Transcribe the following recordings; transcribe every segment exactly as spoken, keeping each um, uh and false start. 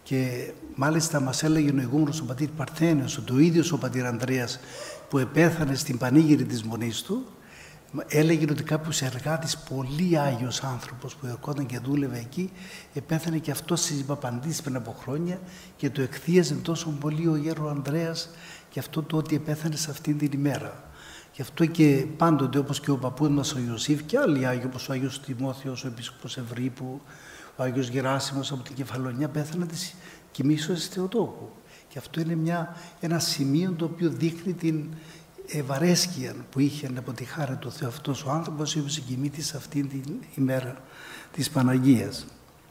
Και μάλιστα μας έλεγε ο ηγούμενος ο πατήρ Παρθένιος, ότι ο ίδιος ο πατήρ Ανδρέας που επέθανε στην πανήγυρη της Μονής του, έλεγε ότι κάποιος εργάτης, πολύ άγιος άνθρωπος που ερχόταν και δούλευε εκεί, επέθανε και αυτός στις Παπαντήσεις πριν από χρόνια και το εκθίαζε τόσο πολύ ο γέρο Ανδρέας και αυτό το ότι επέθανε σε αυτήν την ημέρα. Γι' αυτό και πάντοτε, όπως και ο παππούς μας ο Ιωσήφ και άλλοι άγιοι, όπως ο Άγιος Τιμόθεος, ο Επίσκοπος Ευρύπου, ο Άγιος Γεράσιμος από την Κεφαλονιά, πέθανε της κοιμήσεως της Θεοτόκου. Και αυτό είναι μια, ένα σημείο το οποίο δείχνει την ευαρέσκεια που είχε από τη χάρη του Θεού αυτός ο άνθρωπος, ο οποίος κοιμήθηκε σε αυτήν την ημέρα της Παναγίας.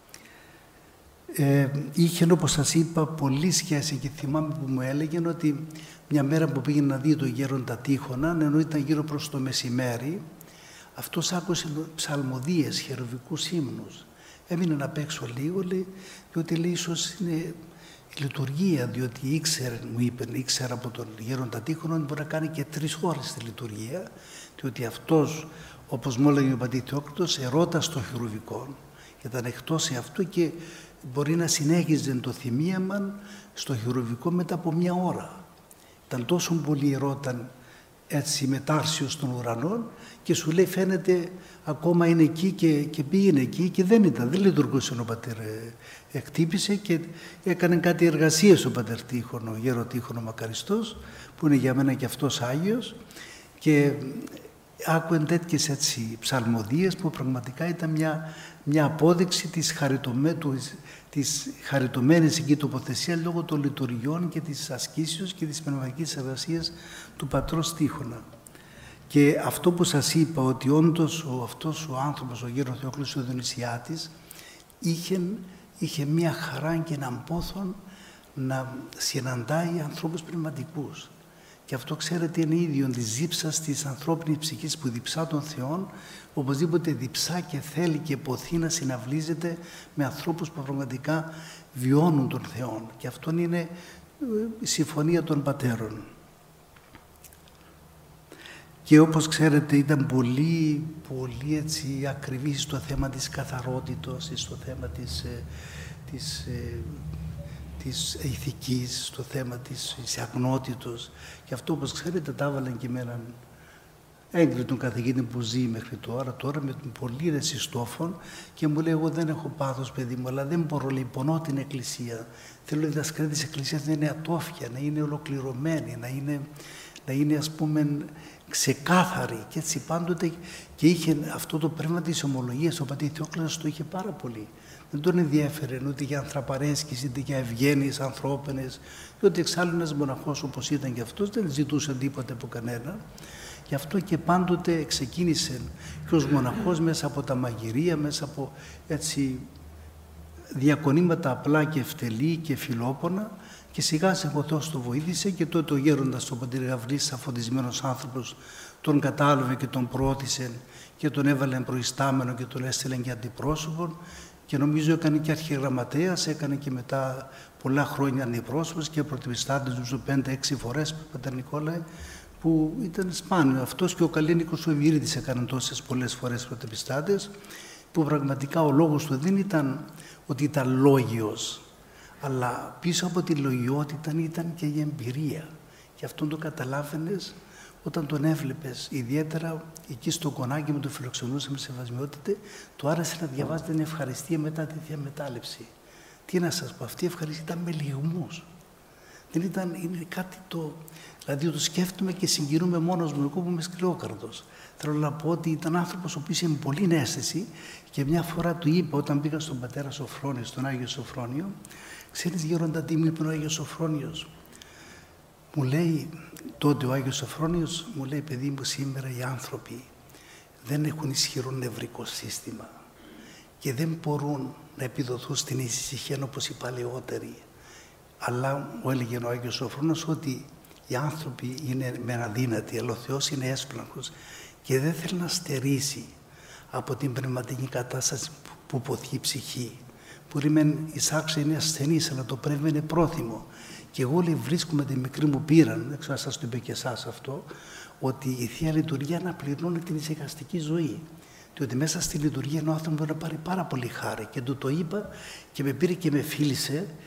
Ε, είχε, όπως σας είπα, πολλή σχέση και θυμάμαι που μου έλεγαν ότι μια μέρα που πήγε να δει τον Γέροντα Τείχονα, ενώ ήταν γύρω προς το μεσημέρι, αυτός άκουσε ψαλμοδίες, χερουβικούς ύμνους. Έμεινε απ' έξω λίγο, λέει, διότι λέει ίσως είναι η λειτουργία, διότι ήξερε, μου είπε, ήξερα από τον Γέροντα Τείχονα ότι μπορεί να κάνει και τρεις ώρες τη λειτουργία, διότι αυτός, όπως μου έλεγε ο πατήρ Θεόκριτος, ερώτα στο χερουβικό και ήταν εκτός αυτού και μπορεί να συνέχιζε το θυμίαμα στο χερουβικό μετά από μια ώρα. Ήταν τόσο πολύ ερώταν έτσι μετάρσιος των ουρανών και σου λέει φαίνεται ακόμα είναι εκεί και, και πήγαινε εκεί και δεν ήταν, δεν λειτουργούσε ο πατήρ. Εκτύπησε και έκανε κάτι εργασίες ο πατήρ Τείχον, ο γέρο Τείχον ο Μακαριστός, που είναι για μένα και αυτός Άγιος, και άκουεν τέτοιες έτσι ψαλμοδίες που πραγματικά ήταν μια, μια απόδειξη της, χαριτωμέ, του, της χαριτωμένης εκεί τοποθεσίας λόγω των λειτουργιών και της ασκήσεως και της πνευματικής εργασίας του πατρός Τείχονα. Και αυτό που σας είπα, ότι όντως ο, αυτός ο άνθρωπος, ο γέρος Θεόκλης ο Διονυσιάτης, είχε, είχε μια χαρά και έναν πόθον να συναντάει ανθρώπους πνευματικούς. Και αυτό, ξέρετε, είναι ίδιο της δίψας της ανθρώπινης ψυχής που διψά των Θεών, οπωσδήποτε διψά και θέλει και ποθεί να συναυλίζεται με ανθρώπους που πραγματικά βιώνουν τον Θεό. Και αυτό είναι η συμφωνία των πατέρων. Και όπως ξέρετε ήταν πολύ, πολύ έτσι ακριβής στο θέμα της καθαρότητος, στο θέμα της, της, της ηθικής, στο θέμα της, της αγνότητος. Και αυτό, όπως ξέρετε, τα έβαλαν και με έναν έγκριτον καθηγήτη που ζει μέχρι τώρα, τώρα με τον πολύ ρεσιστόφων, και μου λέει: εγώ δεν έχω πάθος, παιδί μου, αλλά δεν μπορώ, λέει, πονώ την Εκκλησία. Θέλω η διδασκαλία της Εκκλησίας να είναι ατόφια, να είναι ολοκληρωμένη, να είναι, να είναι ας πούμε ξεκάθαρη. Και έτσι πάντοτε, και είχε αυτό το πνεύμα της ομολογίας, ο πατήρ Θεόκλητος το είχε πάρα πολύ. Δεν τον ενδιέφερε ούτε για ανθραπαρέσκηση, είτε για ευγένειες ανθρώπινες, διότι εξάλλου ένας μοναχός όπως ήταν και αυτός δεν ζητούσε τίποτε από κανένα. Γι' αυτό και πάντοτε ξεκίνησε και ως μοναχός μέσα από τα μαγειρία, μέσα από έτσι διακονήματα απλά και ευτελή και φιλόπονα, και σιγά σιγά ο Θεός το βοήθησε, και τότε ο γέροντας, ο πατήρ Γαβρής, αφωτισμένος άνθρωπος, τον κατάλαβε και τον προώθησε και τον έβαλε προϊστάμενο και τον έστειλε και αντιπρόσωπον, και νομίζω έκανε και αρχιγραμματέας, έκανε και μετά πολλά χρόνια αντιπρόσωπος και πρωτεπιστάτης, νομίζω πέντε έξι φορές, πατέρ Νικόλαε, που ήταν σπάνιο. Αυτός και ο Καλίνικος ο Ευγύρητης έκαναν τόσες πολλές φορές πρωτεπιστάτες, που πραγματικά ο λόγος του δεν ήταν ότι ήταν λόγιος, αλλά πίσω από τη λογιότητα ήταν και η εμπειρία. Και αυτόν το καταλάβαινες όταν τον έβλεπες, ιδιαίτερα εκεί στο κονάκι μου, το φιλοξενούσαμε σε σεβασμιότητα, του άρεσε να διαβάζει την ευχαριστία μετά τη διαμετάληψη. Τι να σας πω, αυτή η ευχαριστία ήταν με λιγμούς. Δεν ήταν, είναι κάτι το, δηλαδή το σκέφτομαι και συγκινούμε μόνος μου, εγώ που είμαι σκληρόκαρδος. Θέλω να πω ότι ήταν άνθρωπος ο οποίος είχε πολύ αίσθηση, και μια φορά του είπα όταν πήγα στον πατέρα Σοφρόνιο, στον Άγιο Σοφρόνιο, ξέρεις γέροντα τι μου είπε ο Άγιος Σοφρόνιος? Μου λέει τότε ο Άγιος Σοφρόνιος, μου λέει: παιδί μου, σήμερα οι άνθρωποι δεν έχουν ισχυρό νευρικό σύστημα και δεν μπορούν να επιδοθούν στην ησυχία όπως οι παλαιότεροι. Αλλά μου έλεγε ο Άγιος Σοφρόνιος ότι οι άνθρωποι είναι μεν αδύνατοι, αλλά ο Θεός είναι έσπλαχνος και δεν θέλει να στερήσει από την πνευματική κατάσταση που ποθεί η ψυχή. Που ρήμεν η σάξα είναι ασθενής, αλλά το πνεύμα είναι πρόθυμο. Και εγώ, λέει, βρίσκομαι τη μικρή μου πείραν, δεν ξέρω αν σας το είπε και εσάς αυτό, ότι η Θεία Λειτουργία αναπληρώνει την ησυχαστική ζωή. Διότι μέσα στη λειτουργία ο άνθρωπος μπορεί να πάρει πάρα πολύ χάρη. Και του το είπα και με πήρε και με φίλησε